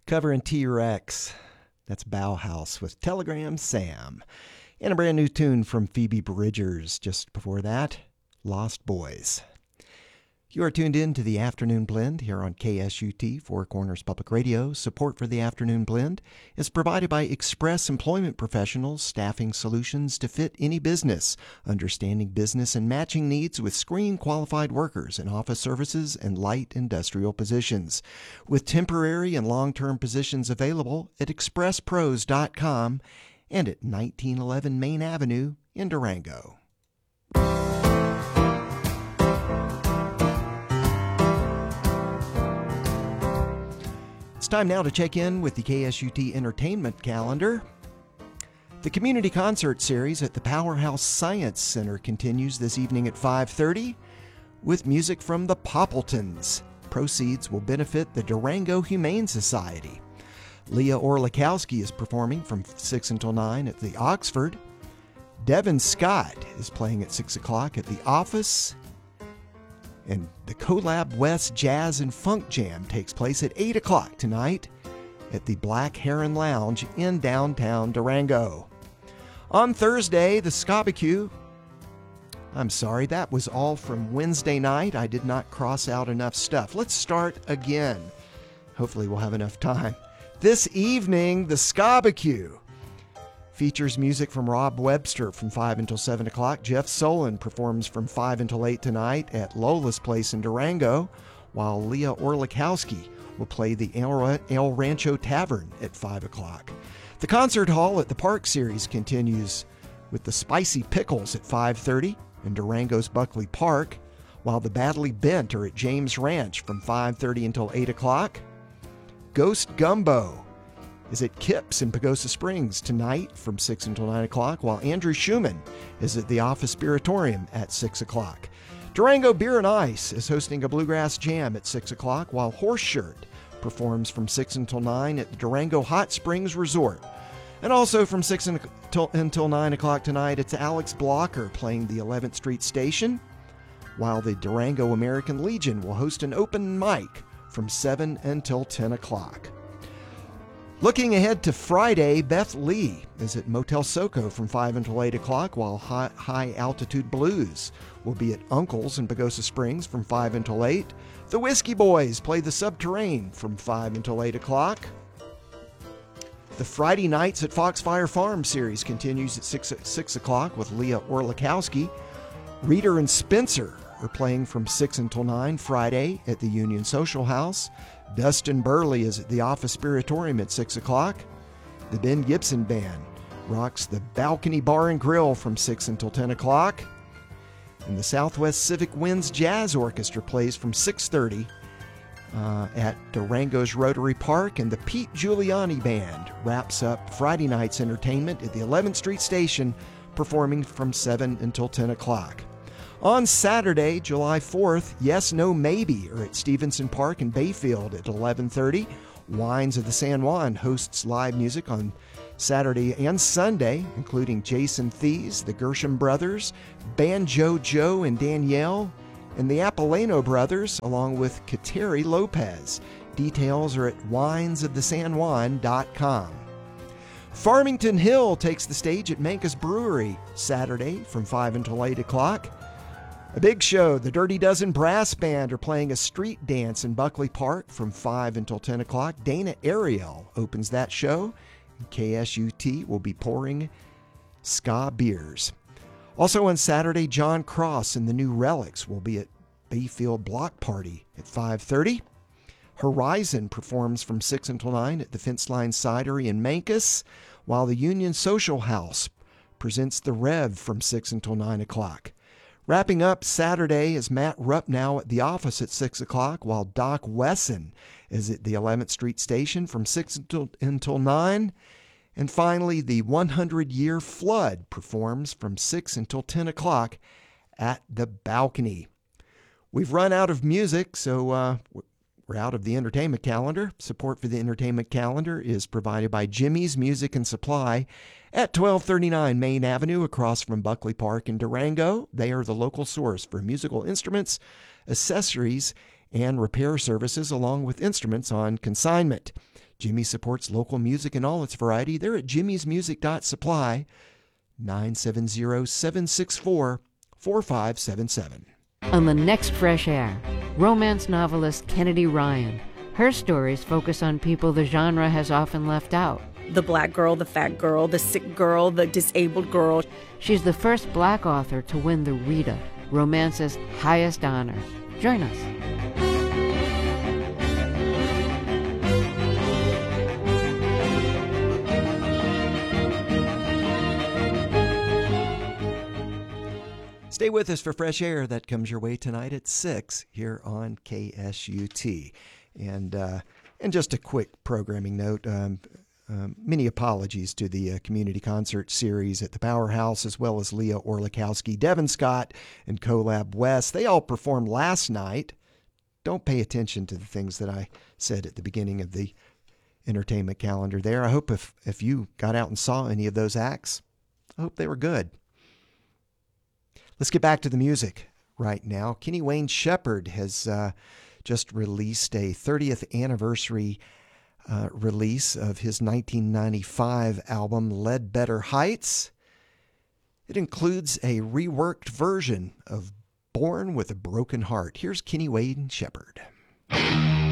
covering T-Rex. That's Bauhaus with Telegram Sam. And a brand new tune from Phoebe Bridgers just before that, Lost Boys. You are tuned in to the Afternoon Blend here on KSUT, Four Corners Public Radio. Support for the Afternoon Blend is provided by Express Employment Professionals, staffing solutions to fit any business, understanding business and matching needs with screen-qualified workers in office services and light industrial positions. With temporary and long-term positions available at expresspros.com and at 1911 Main Avenue in Durango. It's time now to check in with the KSUT Entertainment calendar. The Community Concert Series at the Powerhouse Science Center continues this evening at 5:30 with music from the Poppletons. Proceeds will benefit the Durango Humane Society. Leah Orlikowski is performing from 6 until 9 at the Oxford. Devin Scott is playing at 6 o'clock at the Office. And the Collab West Jazz and Funk Jam takes place at 8 o'clock tonight at the Black Heron Lounge in downtown Durango. On Thursday, the Scabacue. I'm sorry, that was all from Wednesday night. I did not cross out enough stuff. Let's start again. Hopefully we'll have enough time. This evening, the Scabacue features music from Rob Webster from 5 until 7 o'clock. Jeff Solon performs from 5 until 8 tonight at Lola's Place in Durango, while Leah Orlikowski will play the El Rancho Tavern at 5 o'clock. The concert hall at the Park Series continues with the Spicy Pickles at 5:30 in Durango's Buckley Park, while the Badly Bent are at James Ranch from 5:30 until 8 o'clock. Ghost Gumbo is at Kips in Pagosa Springs tonight from 6 until 9 o'clock, while Andrew Schumann is at the Office Spiritorium at 6 o'clock. Durango Beer and Ice is hosting a Bluegrass Jam at 6 o'clock, while Horseshirt performs from 6 until 9 at the Durango Hot Springs Resort. And also from 6 until 9 o'clock tonight, it's Alex Blocker playing the 11th Street Station, while the Durango American Legion will host an open mic from 7 until 10 o'clock. Looking ahead to Friday, Beth Lee is at Motel Soco from 5 until 8 o'clock, while High Altitude Blues will be at Uncle's in Pagosa Springs from 5 until 8. The Whiskey Boys play the Subterrane from 5 until 8 o'clock. The Friday Nights at Foxfire Farm series continues at 6 o'clock with Leah Orlikowski. Reader and Spencer are playing from 6 until 9 Friday at the Union Social House. Dustin Burley is at the Office Spiritorium at 6 o'clock. The Ben Gibson Band rocks the Balcony Bar and Grill from 6 until 10 o'clock. And the Southwest Civic Winds Jazz Orchestra plays from 6:30 at Durango's Rotary Park. And the Pete Giuliani Band wraps up Friday night's entertainment at the 11th Street Station, performing from 7 until 10 o'clock. On Saturday, July 4th, Yes, No, Maybe are at Stevenson Park in Bayfield at 11:30. Wines of the San Juan hosts live music on Saturday and Sunday, including Jason Thies, the Gershom Brothers, Banjo Joe and Danielle, and the Apoleno Brothers, along with Kateri Lopez. Details are at winesofthesanjuan.com. Farmington Hill takes the stage at Mankus Brewery Saturday from 5 until 8 o'clock. A big show, the Dirty Dozen Brass Band are playing a street dance in Buckley Park from 5 until 10 o'clock. Dana Ariel opens that show. KSUT will be pouring ska beers. Also on Saturday, John Cross and the New Relics will be at Bayfield Block Party at 5:30. Horizon performs from 6 until 9 at the Fence Line Cidery in Mankus, while the Union Social House presents the Rev from 6 until 9 o'clock. Wrapping up Saturday is Matt Rupnow at the Office at 6 o'clock, while Doc Wesson is at the 11th Street Station from 6 until 9. And finally, the 100-Year Flood performs from 6 until 10 o'clock at the Balcony. We've run out of music, so we're out of the entertainment calendar. Support for the entertainment calendar is provided by Jimmy's Music and Supply at 1239 Main Avenue across from Buckley Park in Durango. They are the local source for musical instruments, accessories, and repair services along with instruments on consignment. Jimmy supports local music in all its variety. They're at jimmysmusic.supply, 970-764-4577. On the next Fresh Air, romance novelist Kennedy Ryan. Her stories focus on people the genre has often left out. The black girl, the fat girl, the sick girl, the disabled girl. She's the first black author to win the Rita, romance's highest honor. Join us. Stay with us for Fresh Air. That comes your way tonight at 6 here on KSUT. And just a quick programming note. Many apologies to the community concert series at the Powerhouse, as well as Leah Orlikowski, Devin Scott, and Colab West. They all performed last night. Don't pay attention to the things that I said at the beginning of the entertainment calendar there. I hope if you got out and saw any of those acts, I hope they were good. Let's get back to the music right now. Kenny Wayne Shepherd has just released a 30th anniversary release of his 1995 album, Ledbetter Heights. It includes a reworked version of Born with a Broken Heart. Here's Kenny Wayne Shepherd.